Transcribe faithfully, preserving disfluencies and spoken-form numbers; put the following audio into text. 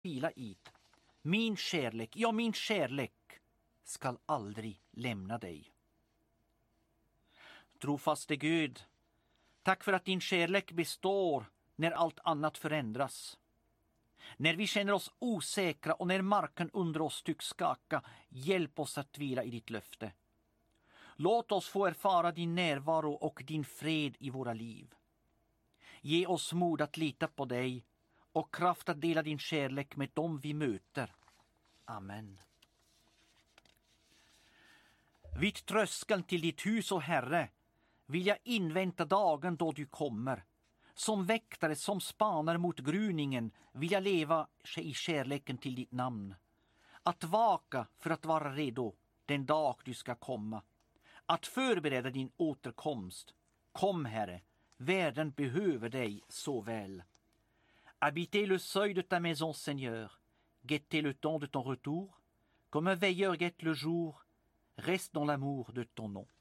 vila i. Min kärlek, ja min kärlek skall aldrig lämna dig. Trofaste Gud, tack för att din kärlek består när allt annat förändras. När vi känner oss osäkra och när marken under oss tycks skaka, hjälp oss att vila i ditt löfte. Låt oss få erfara din närvaro och din fred i våra liv. Ge oss mod att lita på dig och kraft att dela din kärlek med dem vi möter. Amen. Vid tröskeln till ditt hus, och Herre, vill jag invänta dagen då du kommer. Som väktare som spanar mot gryningen vill jag leva i kärleken till ditt namn. Att vaka för att vara redo den dag du ska komma. Att förbereda din återkomst. Kom, Herre, världen behöver dig så väl. Habitez le seuil de ta maison, Seigneur. Guettez le temps de ton retour. Comme un veilleur guette le jour. Reste dans l'amour de ton nom.